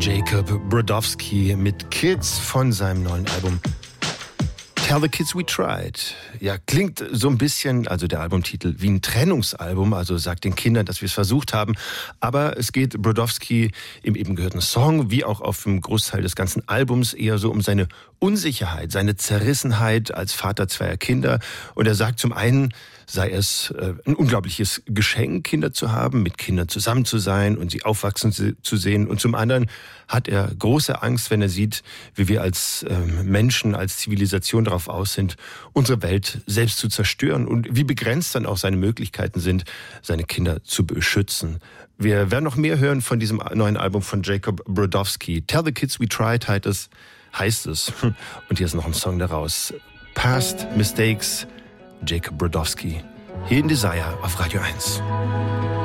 Jacob Brodowski mit Kids von seinem neuen Album Tell the Kids We Tried. Ja, klingt so ein bisschen, also der Albumtitel, wie ein Trennungsalbum, also sagt den Kindern, dass wir es versucht haben. Aber es geht Brodowski im eben gehörten Song, wie auch auf dem Großteil des ganzen Albums, eher so um seine Unsicherheit, seine Zerrissenheit als Vater zweier Kinder. Und er sagt zum einen, sei es ein unglaubliches Geschenk, Kinder zu haben, mit Kindern zusammen zu sein und sie aufwachsen zu sehen. Und zum anderen hat er große Angst, wenn er sieht, wie wir als Menschen, als Zivilisation darauf aus sind, unsere Welt selbst zu zerstören und wie begrenzt dann auch seine Möglichkeiten sind, seine Kinder zu beschützen. Wir werden noch mehr hören von diesem neuen Album von Jacob Brodowski. Tell the Kids We Tried heißt es. Und hier ist noch ein Song daraus. Past Mistakes, Jacob Brodowski. Hier in Desire auf Radio 1.